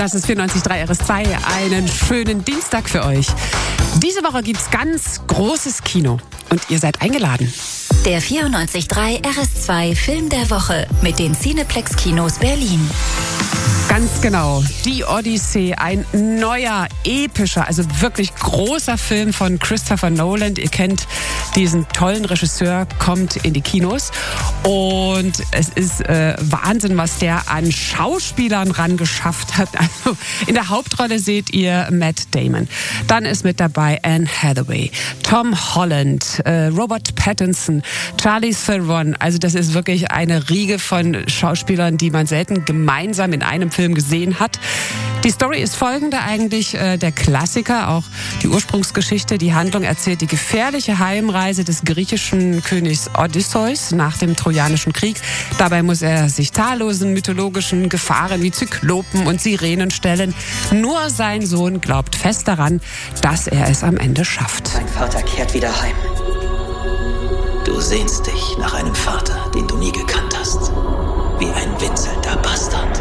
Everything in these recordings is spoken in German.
Das ist 94.3 RS2. Einen schönen Dienstag für euch. Diese Woche gibt's ganz großes Kino und ihr seid eingeladen. Der 94.3 RS2 Film der Woche mit den Cineplex Kinos Berlin. Ganz genau. Die Odyssee, ein neuer, epischer, also wirklich großer Film von Christopher Nolan. Ihr kennt diesen tollen Regisseur, kommt in die Kinos. Und es ist Wahnsinn, was der an Schauspielern rangeschafft hat. Also in der Hauptrolle seht ihr Matt Damon. Dann ist mit dabei Anne Hathaway, Tom Holland, Robert Pattinson, Charlize Theron. Also das ist wirklich eine Riege von Schauspielern, die man selten gemeinsam in einem Film gesehen hat. Die Story ist folgende eigentlich, der Klassiker, auch die Ursprungsgeschichte. Die Handlung erzählt die gefährliche Heimreise des griechischen Königs Odysseus nach dem Trojanischen Krieg. Dabei muss er sich zahllosen mythologischen Gefahren wie Zyklopen und Sirenen stellen. Nur sein Sohn glaubt fest daran, dass er es am Ende schafft. Mein Vater kehrt wieder heim. Du sehnst dich nach einem Vater, den du nie gekannt hast. Wie ein winselnder Bastard.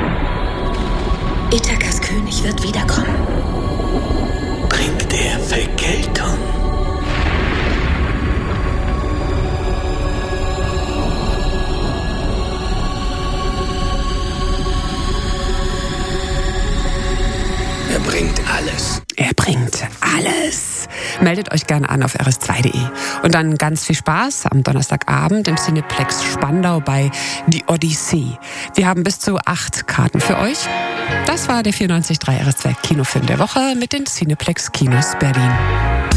Ithakas König wird wiederkommen. Bringt er Vergeltung? Er bringt alles. Er bringt alles. Meldet euch gerne an auf rs2.de. Und dann ganz viel Spaß am Donnerstagabend im Cineplex Spandau bei Die Odyssee. Wir haben bis zu 8 Karten für euch. Das war der 94.3 RS2 Kinofilm der Woche mit den Cineplex Kinos Berlin.